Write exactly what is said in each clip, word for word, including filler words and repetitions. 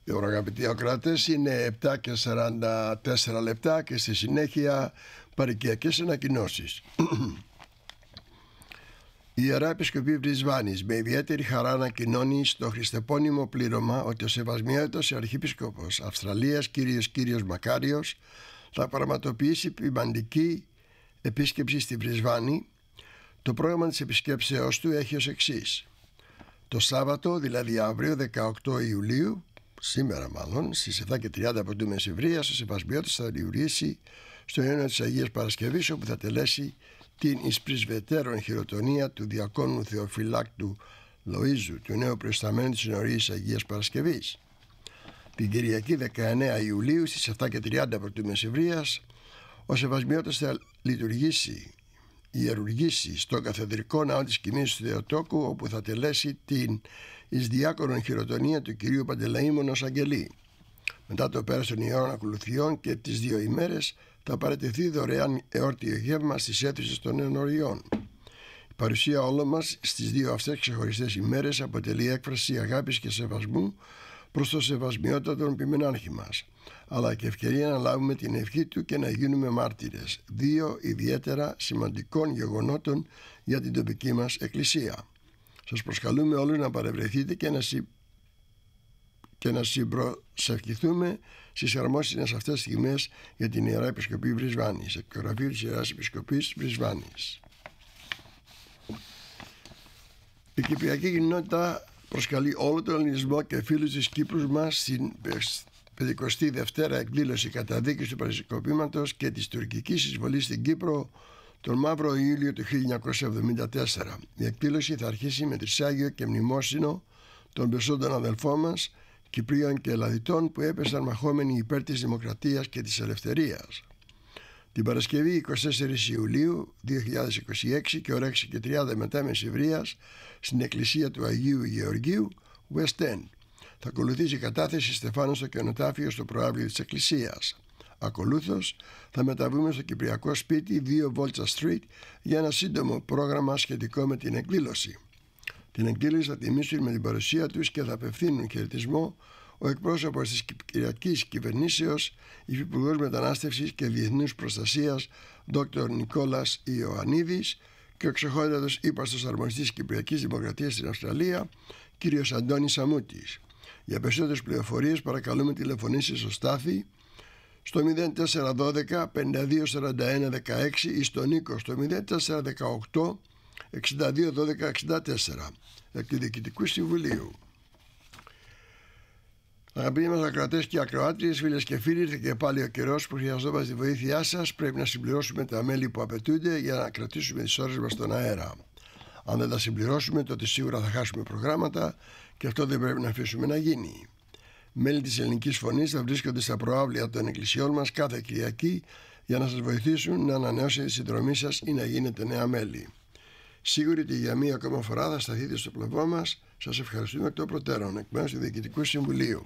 Αγαπητοί ακροατές, είναι επτά και σαράντα τέσσερα λεπτά και στη συνέχεια παροικιακές ανακοινώσεις. Η Ιερά Επισκοπή Βρισβάνης με ιδιαίτερη χαρά ανακοινώνει στο χριστεπώνυμο πλήρωμα ότι ο Σεβασμιότατος Αρχιεπίσκοπος Αυστραλίας κύριος Κύριος Μακάριος θα πραγματοποιήσει ποιμαντική επίσκεψη στη Βρισβάνη. Το πρόγραμμα της επισκέψεώς του έχει ως εξής: το Σάββατο, δηλαδή αύριο δεκαοκτώ Ιουλίου, σήμερα μάλλον, στις επτά και τριάντα από του Μεσημβρίας, ο Σεβασμιώτης θα λειτουργήσει στο Ιόνιο της Αγίας Παρασκευής, όπου θα τελέσει την εις πρεσβυτέρων χειροτονία του Διακόνου Θεοφυλάκτου Λοΐζου, του νέου προϊσταμένου της Συνορίας Αγίας Παρασκευής. Την Κυριακή δεκαεννέα Ιουλίου στις επτά και τριάντα από του Μεσημβρίας, ο Σεβασμιώτης θα λειτουργήσει ιερουργήσει στο καθεδρικό ναό της Κοιμής του Θεοτόκου, όπου θα τελέσει την εις διάκονον χειροτονία του κυρίου Παντελαήμονος Αγγελή. Μετά το πέρας των ιερών ακολουθιών και τις δύο ημέρες θα παραιτηθεί δωρεάν εόρτιο γεύμα στις αίθουσες των ενωριών. Η παρουσία όλων μας στις δύο αυτές ξεχωριστές ημέρες αποτελεί έκφραση αγάπης και σεβασμού προς το Σεβασμιότατον ποιμενάρχη μας, αλλά και ευκαιρία να λάβουμε την ευχή του και να γίνουμε μάρτυρες δύο ιδιαίτερα σημαντικών γεγονότων για την τοπική μας εκκλησία. Σας προσκαλούμε όλους να παρευρεθείτε και να, συ... και να συμπροσευχηθούμε στις αρμόσυνες αυτές στιγμές για την Ιερά Επισκοπή Βρισβάνης, εκ γραφείου της Ιεράς Επισκοπής Βρισβάνης. Η Κυπριακή κοινότητα προσκαλεί όλο τον ελληνισμό και φίλους της Κύπρου μας στην πενηκοστή δεύτερη εκδήλωση καταδίκης του Παρασκοπήματος και της τουρκικής εισβολής στην Κύπρο τον Μαύρο Ιούλιο του χίλια εννιακόσια εβδομήντα τέσσερα. Η εκδήλωση θα αρχίσει με τρισάγιο και μνημόσυνο των πεσόντων αδελφών μας, Κυπρίων και Ελλαδιτών, που έπεσαν μαχόμενοι υπέρ της δημοκρατίας και της ελευθερίας. Την Παρασκευή εικοστή τέταρτη Ιουλίου δύο χιλιάδες είκοσι έξι και ώρα έξι και τριάντα μετά μεσημβρίας στην εκκλησία του Αγίου Γεωργίου West End θα ακολουθήσει η κατάθεση στεφάνων στο κενοτάφιο στο προάβλιο της εκκλησίας. Ακολούθως θα μεταβούμε στο Κυπριακό Σπίτι δύο Βόλτσα Street για ένα σύντομο πρόγραμμα σχετικό με την εκδήλωση. Την εκδήλωση θα τιμήσουν με την παρουσία τους και θα απευθύνουν χαιρετισμό ο εκπρόσωπος της Κυπριακής Κυβερνήσεως, Υφυπουργός Μετανάστευσης και Διεθνούς Προστασίας Δόκτωρ Νικόλας Ιωαννίδης και ο εξοχότατος ύπαστος αρμοστής της Κυπριακής Δημοκρατίας στην Αυστραλία, κύριος Αντώνης Σαμούτης. Για περισσότερες πληροφορίες παρακαλούμε τηλεφωνήσεις στο Στάθη στο μηδέν τέσσερα ένα δύο πέντε δύο τέσσερα ένα ένα έξι ή στον Νίκο στο μηδέν τέσσερα ένα οκτώ εξήντα δύο δώδεκα εξήντα τέσσερα εκ του Διοικητικού Συμβουλίου. Αγαπητοί μας ακροατές και ακροάτριες, φίλες και φίλοι, ήρθε και πάλι ο καιρός που χρειαζόμαστε τη βοήθειά σας. Πρέπει να συμπληρώσουμε τα μέλη που απαιτούνται για να κρατήσουμε τις ώρες μας στον αέρα. Αν δεν τα συμπληρώσουμε, τότε σίγουρα θα χάσουμε προγράμματα και αυτό δεν πρέπει να αφήσουμε να γίνει. Μέλη της Ελληνικής Φωνής θα βρίσκονται στα προάβλια των εκκλησιών μας κάθε Κυριακή για να σας βοηθήσουν να ανανεώσετε τη συνδρομή σας ή να γίνετε νέα μέλη. Σίγουροι ότι για μία ακόμα φορά θα σταθείτε στο πλευρό μας. Σας ευχαριστούμε εκ των προτέρων, εκ μέρους του Διοικητικού Συμβουλίου.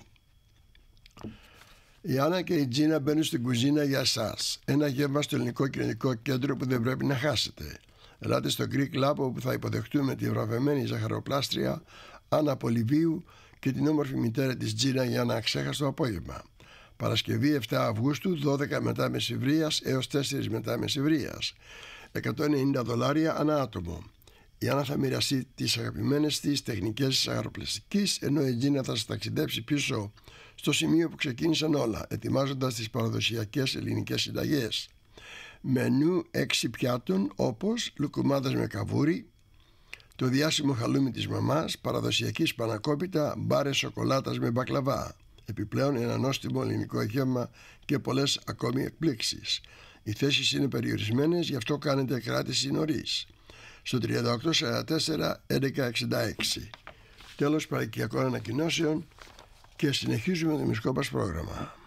Η Άννα και η Τζίνα μπαίνουν στην κουζίνα για εσάς. Ένα γεύμα στο Ελληνικό Κοινωνικό Κέντρο που δεν πρέπει να χάσετε. Ελάτε στο Greek Lab, όπου θα υποδεχτούμε τη βραβευμένη ζαχαροπλάστρια Άννα Πολυβίου και την όμορφη μητέρα της Τζίνα για ένα αξέχαστο απόγευμα. Παρασκευή επτά Αυγούστου, δώδεκα μετά μεσημβρίας έως τέσσερα μετά μεσημβρίας. εκατόν ενενήντα δολάρια ανά άτομο. Η Άννα θα μοιραστεί τις αγαπημένες της τεχνικές ζαχαροπλαστικής, ενώ η Τζίνα θα σας ταξιδέψει πίσω στο σημείο που ξεκίνησαν όλα, ετοιμάζοντας τις παραδοσιακές ελληνικές συνταγές. Μενού έξι πιάτων όπως λουκουμάδες με καβούρι, το διάσημο χαλούμι της μαμάς, παραδοσιακή σπανακόπιτα, μπάρες σοκολάτας με μπακλαβά. Επιπλέον ένα νόστιμο ελληνικό γεύμα και πολλές ακόμη εκπλήξεις. Οι θέσεις είναι περιορισμένες, γι' αυτό κάνετε κράτηση νωρίς. Στο τριάντα οκτώ σαράντα τέσσερα έντεκα εξήντα έξι. Τέλος παροικιακών ανακοινώσεων και συνεχίζουμε το μουσικό μας πρόγραμμα.